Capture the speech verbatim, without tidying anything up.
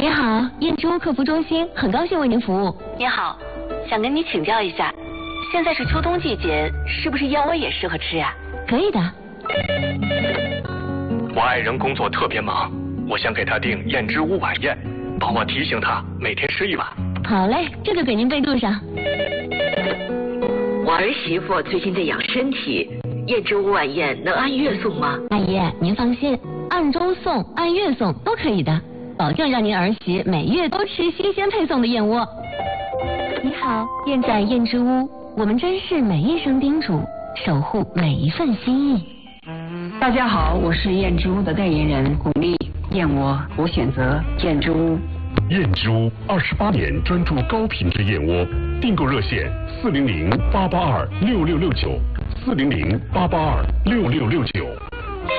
你好，燕之屋客服中心，很高兴为您服务。 你好，想跟你请教一下，现在是秋冬季节，是不是燕窝也适合吃呀？ 可以的。 我爱人工作特别忙，我想给他订燕之屋晚宴，帮我提醒他每天吃一碗。 好嘞，这就给您备注上。 我儿媳妇最近在养身体，燕之屋晚宴能按月送吗？ 阿姨，您放心，按周送、按月送都可以的，保证让您儿媳每月都吃新鲜配送的燕窝。你好，燕在燕之屋，我们珍视每一声叮嘱，守护每一份心意。 大家好，我是燕之屋的代言人巩俐，燕窝我选择燕之屋。 燕之屋二十八年专注高品质燕窝，订购热线四零零八八二六六六九，四零零八八二六六六九。